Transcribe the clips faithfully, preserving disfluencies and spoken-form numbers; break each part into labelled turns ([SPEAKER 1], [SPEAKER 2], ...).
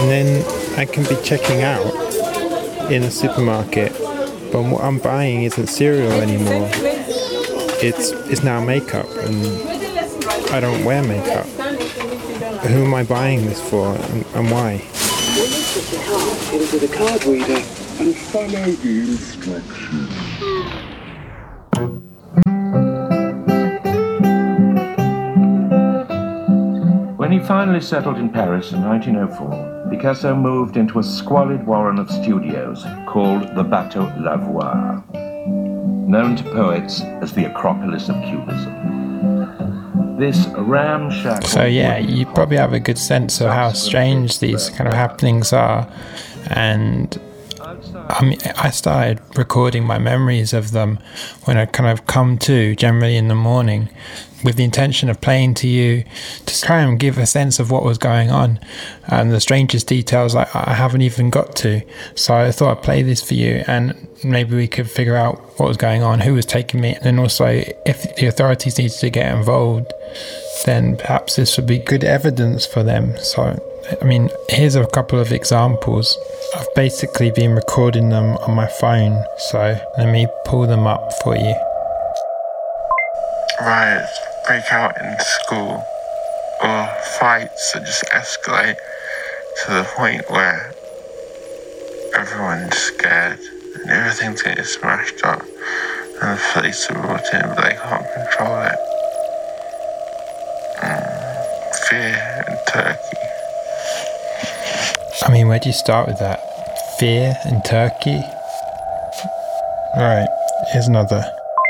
[SPEAKER 1] and then I can be checking out in a supermarket, but what I'm buying isn't cereal anymore. It's it's now makeup, and I don't wear makeup. Who am I buying this for, and, and why?
[SPEAKER 2] Get into the card reader and follow the instructions.
[SPEAKER 3] When he finally settled in Paris in nineteen oh four, Picasso moved into a squalid warren of studios called the Bateau Lavoir, known to poets as the Acropolis of Cubism. This ramshackle...
[SPEAKER 1] So yeah, you probably have a good sense of how strange these kind of happenings are, and I mean, I started recording my memories of them when I kind of come to, generally in the morning, with the intention of playing to you to try and give a sense of what was going on, and the strangest details I, I haven't even got to. So I thought I'd play this for you, and maybe we could figure out what was going on, who was taking me, and then also if the authorities needed to get involved, then perhaps this would be good evidence for them. So, I mean, here's a couple of examples. I've basically been recording them on my phone, so let me pull them up for you.
[SPEAKER 4] Riots break out in school, or fights that just escalate to the point where everyone's scared and everything's getting smashed up, and the police are brought in but they can't control it. Mm, fear in Turkey.
[SPEAKER 1] I mean, where do you start with that? Fear in Turkey? Alright, here's another.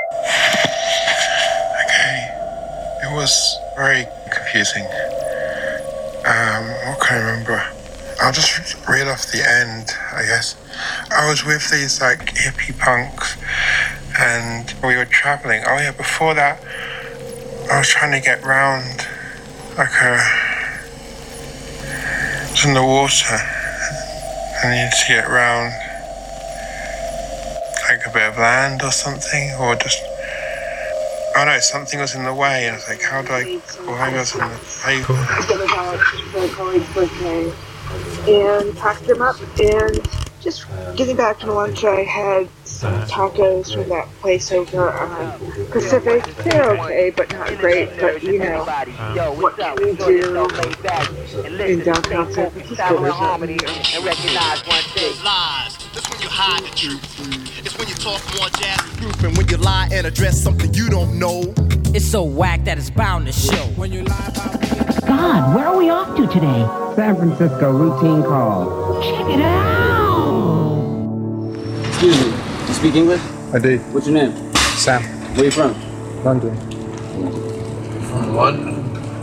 [SPEAKER 4] It was very confusing. Um, what can I remember? I'll just reel off the end, I guess. I was with these like hippie punks and we were traveling. Oh yeah, before that, I was trying to get round like a... It was in the water. I needed to get round like a bit of land or something, or just... Oh no, something was in the way, and I was like, how do I... Why was in the table?
[SPEAKER 5] And packed them up, and just getting back from lunch, I had some tacos from that place over on Pacific. They're okay, but not great, but you know, what can we do in downtown San Francisco?
[SPEAKER 6] That's when you hide the truth. It's when you talk more jazz proof, and when you lie and address something you don't know.
[SPEAKER 7] It's so whack that it's bound to show. When you lie about
[SPEAKER 8] God, where are we off to today?
[SPEAKER 9] San Francisco routine call.
[SPEAKER 8] Check it out!
[SPEAKER 10] Excuse me, you speak English?
[SPEAKER 1] I do.
[SPEAKER 10] What's your name?
[SPEAKER 1] Sam.
[SPEAKER 10] Where are you from?
[SPEAKER 1] London.
[SPEAKER 10] From London?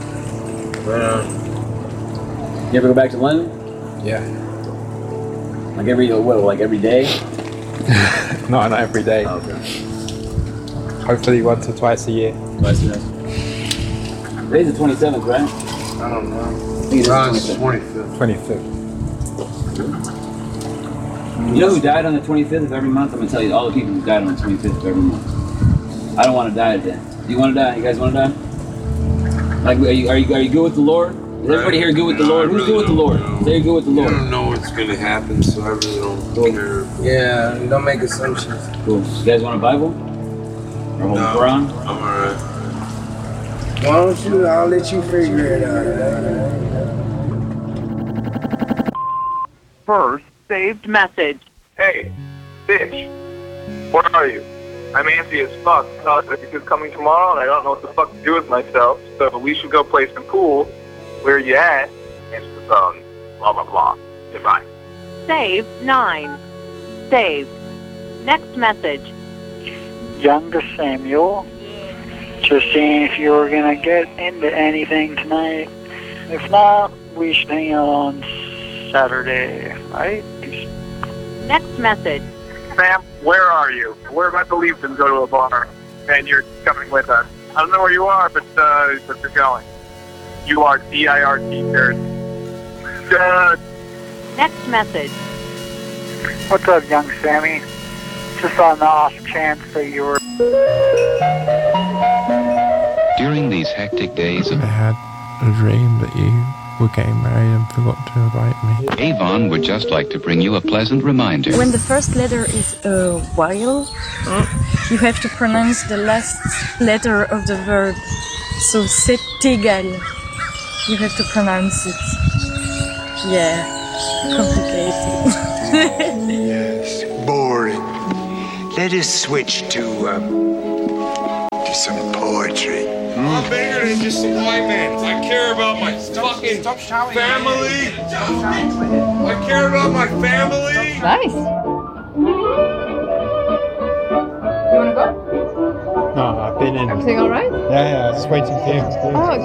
[SPEAKER 10] Where? You ever go back to London?
[SPEAKER 1] Yeah.
[SPEAKER 10] Like every, what, like every day?
[SPEAKER 1] not, not every day.
[SPEAKER 10] Oh, okay.
[SPEAKER 1] Hopefully once or twice a year.
[SPEAKER 10] Twice a year. Today's the twenty-seventh, right?
[SPEAKER 11] I don't know.
[SPEAKER 10] I think it's the
[SPEAKER 11] twenty-fifth.
[SPEAKER 1] twenty-fifth.
[SPEAKER 10] You know who died on the twenty-fifth of every month? I'm gonna tell you all the people who died on the twenty-fifth of every month. I don't want to die today. Do you want to die? You guys want to die? Like, are you, are you, are you good with the Lord? Is everybody here good with the Lord? Who's good with the Lord? They're good with the Lord.
[SPEAKER 11] I don't know what's gonna happen, so I really don't
[SPEAKER 10] cool.
[SPEAKER 11] care.
[SPEAKER 9] Yeah, don't make assumptions.
[SPEAKER 10] Cool. You guys want a Bible? Or hold
[SPEAKER 11] no,
[SPEAKER 10] Quran?
[SPEAKER 11] I'm alright.
[SPEAKER 9] Why don't you? I'll let you figure it out.
[SPEAKER 12] First saved message.
[SPEAKER 13] Hey, bitch. Where are you? I'm antsy as fuck. It's coming tomorrow, and I don't know what the fuck to do with myself. So we should go play some pool. Where you at? Answer the phone. Blah blah blah. Goodbye.
[SPEAKER 12] Saved nine. Saved. Next message.
[SPEAKER 14] Younger Samuel. Just seeing if you were gonna get into anything tonight. If not, we should hang out on Saturday, right?
[SPEAKER 12] Next message.
[SPEAKER 13] Sam, where are you? We're about to leave and go to a bar, and you're coming with us. I don't know where you are, but uh, but you're going. You are D I R T Dirt. Uh,
[SPEAKER 12] Next message.
[SPEAKER 14] What's up, young Sammy? Just on the off chance that you were...
[SPEAKER 15] During these hectic days of...
[SPEAKER 1] I had a dream that you we getting married and forgot to invite me.
[SPEAKER 15] Avon would just like to bring you a pleasant reminder.
[SPEAKER 16] When the first letter is a vowel, you have to pronounce the last letter of the verb. So c'est égal. You have to pronounce it. Yeah, complicated.
[SPEAKER 9] Yes, boring. Let us switch to, um, to some poetry.
[SPEAKER 17] I'm bigger than just some white man. I care about my fucking family. I care about my family.
[SPEAKER 18] Nice. You wanna go?
[SPEAKER 1] No, I've been in.
[SPEAKER 18] Everything all right?
[SPEAKER 1] Yeah, yeah, I was just waiting for you.
[SPEAKER 18] Oh, okay.